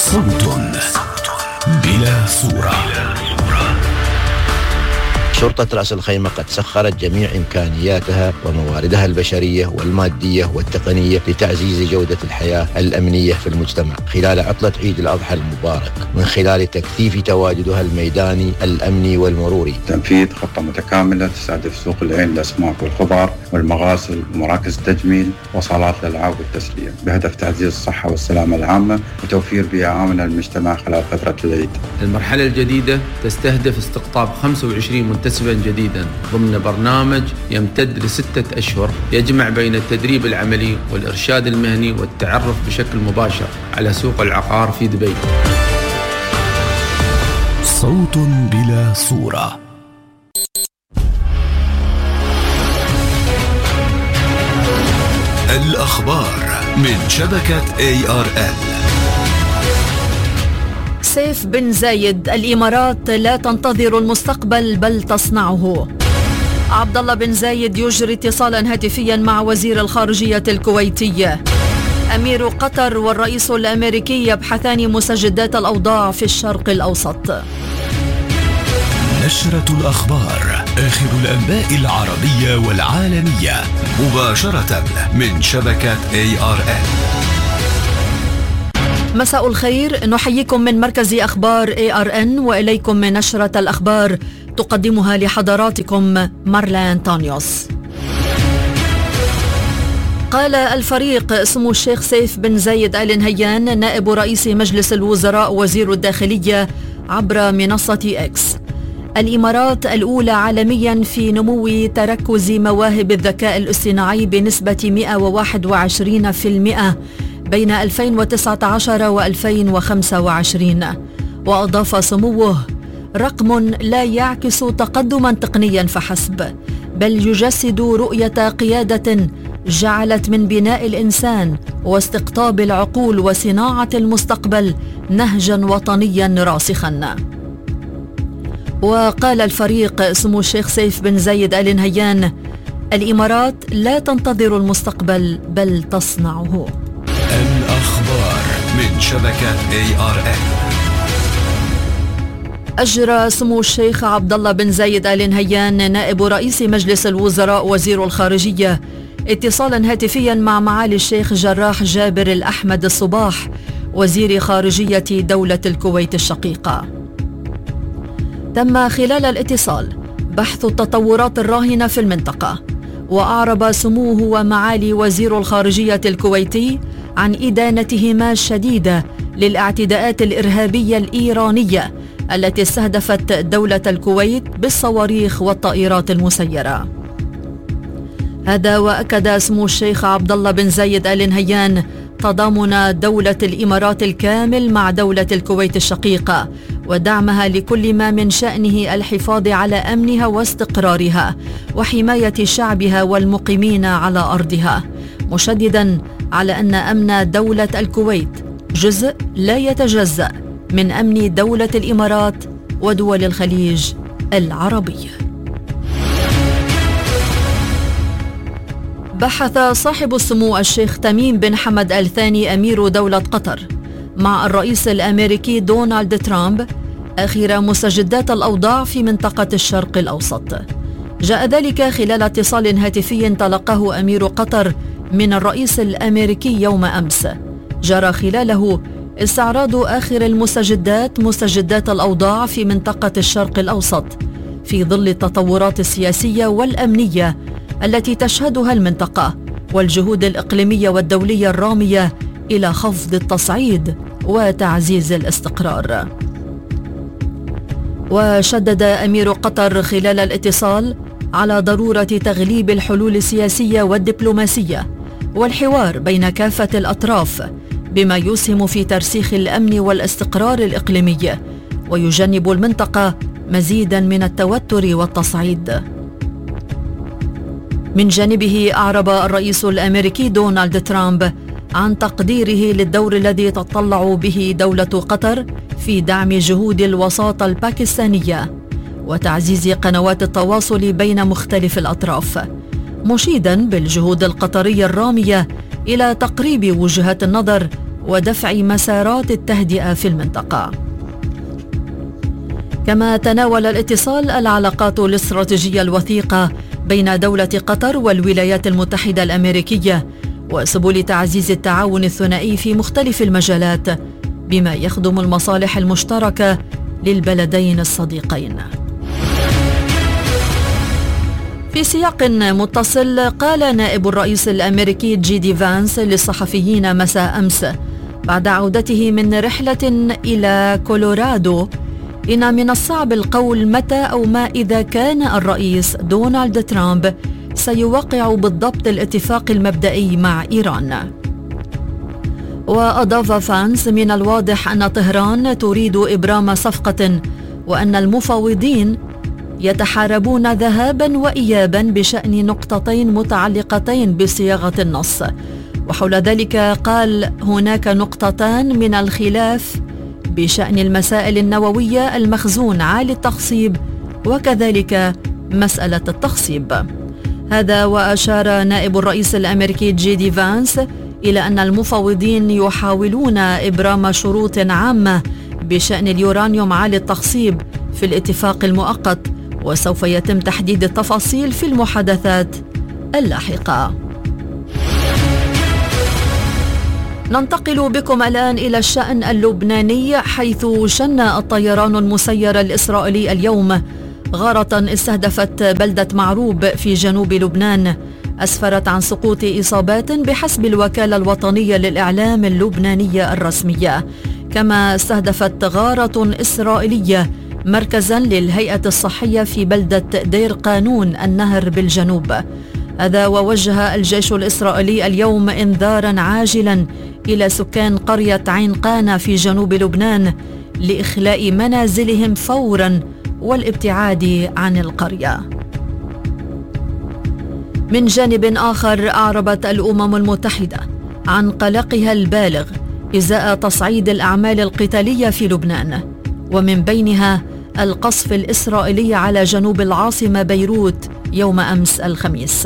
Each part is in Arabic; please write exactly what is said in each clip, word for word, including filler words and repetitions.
صوت بلا صورة. شرطة رأس الخيمة قد سخرت جميع إمكانياتها ومواردها البشرية والمادية والتقنية لتعزيز جودة الحياة الأمنية في المجتمع خلال عطلة عيد الأضحى المبارك، من خلال تكثيف تواجدها الميداني الأمني والمروري. تنفيذ خطة متكاملة تستهدف سوق العين للأسماك والخضار والمغاسل ومراكز التجميل وصالات الألعاب والتسلية، بهدف تعزيز الصحة والسلامة العامة وتوفير بيئة آمنة للمجتمع خلال فترة العيد. المرحلة الجديدة تستهدف استقطاب خمسة وعشرين منتسبا جديدا ضمن برنامج يمتد لستة أشهر يجمع بين التدريب العملي والإرشاد المهني والتعرف بشكل مباشر على سوق العقار في دبي. صوت بلا صورة. الأخبار من شبكة إيه آر إل. سيف بن زايد: الإمارات لا تنتظر المستقبل بل تصنعه. عبد الله بن زايد يجري اتصالا هاتفيا مع وزير الخارجية الكويتي. أمير قطر والرئيس الأمريكي يبحثان مسجدات الأوضاع في الشرق الأوسط. نشرة الأخبار، آخر الأنباء العربية والعالمية، مباشرة من شبكة إيه آر إل. مساء الخير، نحييكم من مركز أخبار إيه آر إن وإليكم من نشرة الأخبار تقدمها لحضراتكم مارلان تانيوس. قال الفريق سمو الشيخ سيف بن زايد آل نهيان نائب رئيس مجلس الوزراء وزير الداخلية عبر منصة إكس: الإمارات الأولى عالميا في نمو تركز مواهب الذكاء الاصطناعي بنسبة مئة وواحد وعشرين بالمئة بين ألفين وتسعة عشر وألفين وخمسة وعشرين. وأضاف سموه: رقم لا يعكس تقدما تقنيا فحسب، بل يجسد رؤية قيادة جعلت من بناء الإنسان واستقطاب العقول وصناعة المستقبل نهجا وطنيا راسخا. وقال الفريق سمو الشيخ سيف بن زايد آل نهيان: الإمارات لا تنتظر المستقبل بل تصنعه. الأخبار من شبكة إيه آر إل. أجرى سمو الشيخ عبد الله بن زايد آل نهيان نائب رئيس مجلس الوزراء وزير الخارجية اتصالا هاتفيا مع معالي الشيخ جراح جابر الأحمد الصباح وزير خارجية دولة الكويت الشقيقة. تم خلال الاتصال بحث التطورات الراهنة في المنطقة، وأعرب سموه ومعالي وزير الخارجية الكويتي عن إدانتهما الشديدة للاعتداءات الإرهابية الإيرانية التي استهدفت دولة الكويت بالصواريخ والطائرات المسيرة. هذا وأكد سمو الشيخ عبد الله بن زايد آل نهيان تضامن دولة الإمارات الكامل مع دولة الكويت الشقيقة ودعمها لكل ما من شأنه الحفاظ على أمنها واستقرارها وحماية شعبها والمقيمين على أرضها، مشددا على أن أمن دولة الكويت جزء لا يتجزأ من أمن دولة الإمارات ودول الخليج العربية. بحث صاحب السمو الشيخ تميم بن حمد آل ثاني أمير دولة قطر مع الرئيس الأمريكي دونالد ترامب آخر مستجدات الأوضاع في منطقة الشرق الأوسط. جاء ذلك خلال اتصال هاتفي تلقاه أمير قطر من الرئيس الأمريكي يوم أمس، جرى خلاله استعراض آخر المستجدات مستجدات الأوضاع في منطقة الشرق الأوسط في ظل التطورات السياسية والأمنية التي تشهدها المنطقة والجهود الإقليمية والدولية الرامية إلى خفض التصعيد وتعزيز الاستقرار. وشدد أمير قطر خلال الاتصال على ضرورة تغليب الحلول السياسية والدبلوماسية والحوار بين كافة الأطراف بما يسهم في ترسيخ الأمن والاستقرار الإقليمي ويجنب المنطقة مزيدا من التوتر والتصعيد. من جانبه أعرب الرئيس الأمريكي دونالد ترامب عن تقديره للدور الذي تتطلع به دولة قطر في دعم جهود الوساطة الباكستانية وتعزيز قنوات التواصل بين مختلف الأطراف، مشيدا بالجهود القطرية الرامية إلى تقريب وجهات النظر ودفع مسارات التهدئة في المنطقة. كما تناول الاتصال العلاقات الاستراتيجية الوثيقة بين دولة قطر والولايات المتحدة الأمريكية وسبل تعزيز التعاون الثنائي في مختلف المجالات بما يخدم المصالح المشتركة للبلدين الصديقين. في سياق متصل، قال نائب الرئيس الأمريكي جي دي فانس للصحفيين مساء أمس بعد عودته من رحلة إلى كولورادو: إن من الصعب القول متى أو ما إذا كان الرئيس دونالد ترامب سيوقع بالضبط الاتفاق المبدئي مع إيران. وأضاف فانس: من الواضح أن طهران تريد إبرام صفقة وأن المفاوضين يتحاربون ذهابا وإيابا بشأن نقطتين متعلقتين بصياغة النص. وحول ذلك قال: هناك نقطتان من الخلاف بشأن المسائل النووية المخزون عالي التخصيب وكذلك مسألة التخصيب. هذا وأشار نائب الرئيس الأمريكي جي دي فانس إلى أن المفاوضين يحاولون إبرام شروط عامة بشأن اليورانيوم عالي التخصيب في الاتفاق المؤقت، وسوف يتم تحديد التفاصيل في المحادثات اللاحقة. ننتقل بكم الآن إلى الشأن اللبناني، حيث شن الطيران المسير الإسرائيلي اليوم غارة استهدفت بلدة معروب في جنوب لبنان، أسفرت عن سقوط إصابات بحسب الوكالة الوطنية للإعلام اللبنانية الرسمية. كما استهدفت غارة إسرائيلية مركزا للهيئة الصحية في بلدة دير قانون النهر بالجنوب. هذا ووجه الجيش الإسرائيلي اليوم إنذارا عاجلا إلى سكان قرية عين قانا في جنوب لبنان لإخلاء منازلهم فورا والابتعاد عن القرية. من جانب آخر، أعربت الأمم المتحدة عن قلقها البالغ إزاء تصعيد الأعمال القتالية في لبنان، ومن بينها القصف الإسرائيلي على جنوب العاصمة بيروت يوم أمس الخميس.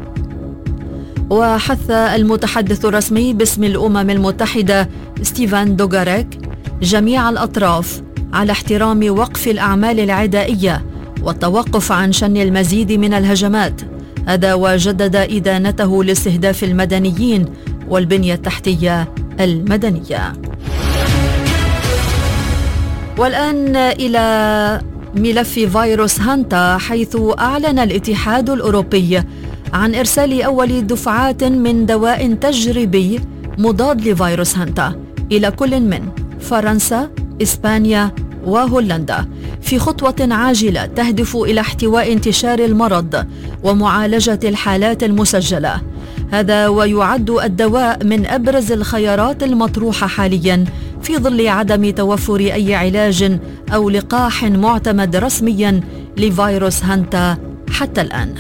وحث المتحدث الرسمي باسم الأمم المتحدة ستيفان دوغاريك جميع الأطراف على احترام وقف الأعمال العدائية والتوقف عن شن المزيد من الهجمات. هذا وجدد إدانته لاستهداف المدنيين والبنية التحتية المدنية. والآن إلى ملف فيروس هانتا، حيث أعلن الاتحاد الأوروبي عن إرسال أول دفعات من دواء تجريبي مضاد لفيروس هانتا إلى كل من فرنسا، إسبانيا وهولندا، في خطوة عاجلة تهدف إلى احتواء انتشار المرض ومعالجة الحالات المسجلة. هذا ويعد الدواء من أبرز الخيارات المطروحة حاليا في ظل عدم توفر أي علاج أو لقاح معتمد رسميا لفيروس هانتا حتى الآن.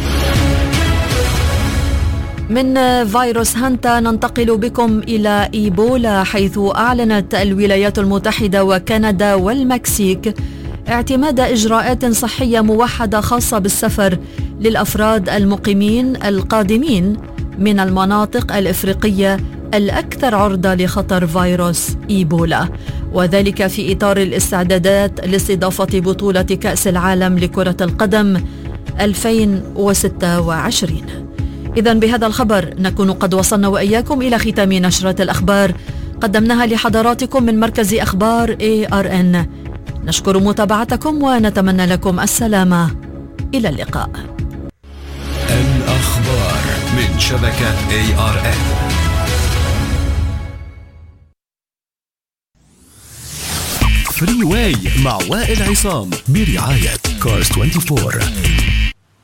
من فيروس هانتا ننتقل بكم إلى إيبولا، حيث أعلنت الولايات المتحدة وكندا والمكسيك اعتماد إجراءات صحية موحدة خاصة بالسفر للأفراد المقيمين القادمين من المناطق الإفريقية الأكثر عرضة لخطر فيروس إيبولا، وذلك في إطار الاستعدادات لاستضافة بطولة كأس العالم لكرة القدم ألفين وستة وعشرين. إذن بهذا الخبر نكون قد وصلنا وإياكم إلى ختام نشرة الأخبار قدمناها لحضراتكم من مركز أخبار إيه آر إن. نشكر متابعتكم ونتمنى لكم السلامة. إلى اللقاء. الأخبار من شبكة إيه آر إن. فري واي مع وائل عصام برعاية كارز أربعة وعشرين.